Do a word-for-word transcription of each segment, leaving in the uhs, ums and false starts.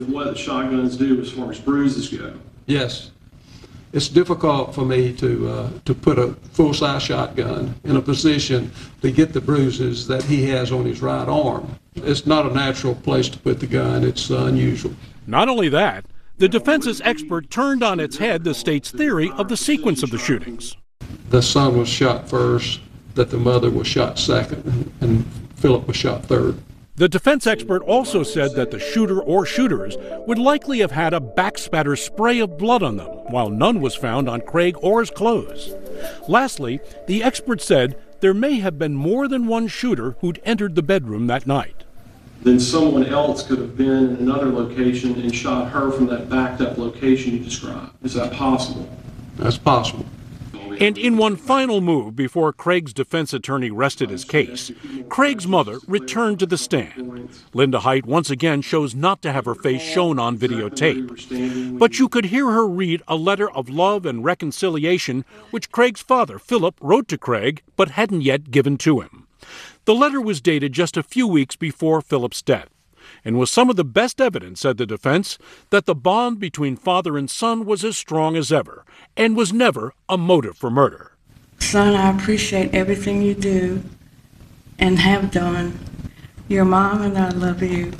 What shotguns do as far as bruises go? Yes. It's difficult for me to uh, to put a full-size shotgun in a position to get the bruises that he has on his right arm. It's not a natural place to put the gun. It's uh, unusual. Not only that, the defense's expert turned on its head the state's theory of the sequence of the shootings. The son was shot first, that the mother was shot second, and, and Philip was shot third. The defense expert also said that the shooter or shooters would likely have had a backspatter spray of blood on them, while none was found on Craig or his clothes. Lastly, the expert said there may have been more than one shooter who'd entered the bedroom that night. Then someone else could have been in another location and shot her from that backed up location you described. Is that possible? That's possible. And in one final move before Craig's defense attorney rested his case, Craig's mother returned to the stand. Linda Height once again chose not to have her face shown on videotape. But you could hear her read a letter of love and reconciliation which Craig's father, Philip, wrote to Craig but hadn't yet given to him. The letter was dated just a few weeks before Philip's death, and was some of the best evidence, said the defense, that the bond between father and son was as strong as ever, and was never a motive for murder. Son, I appreciate everything you do and have done. Your mom and I love you.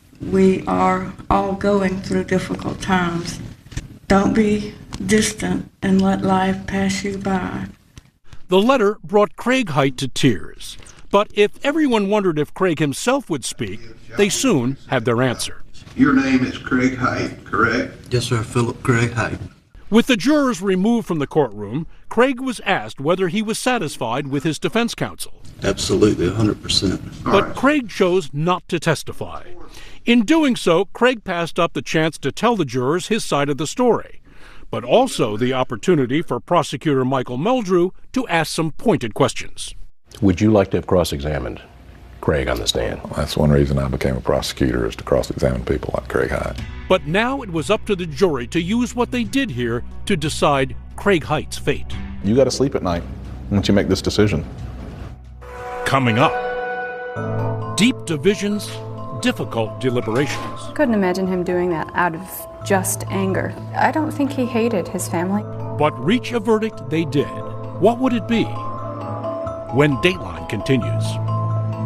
We are all going through difficult times. Don't be distant and let life pass you by. The letter brought Craig Height to tears. But if everyone wondered if Craig himself would speak, they soon had their answer. Your name is Craig Height, correct? Yes, sir, Philip Craig Height. With the jurors removed from the courtroom, Craig was asked whether he was satisfied with his defense counsel. Absolutely, one hundred percent. But right. Craig chose not to testify. In doing so, Craig passed up the chance to tell the jurors his side of the story, but also the opportunity for prosecutor Michael Meldrew to ask some pointed questions. Would you like to have cross-examined Craig on the stand? Well, that's one reason I became a prosecutor, is to cross-examine people like Craig Height. But now it was up to the jury to use what they did here to decide Craig Height's fate. You got to sleep at night once you make this decision. Coming up, deep divisions, difficult deliberations. Couldn't imagine him doing that out of just anger. I don't think he hated his family. But reach a verdict they did. What would it be? When Dateline continues.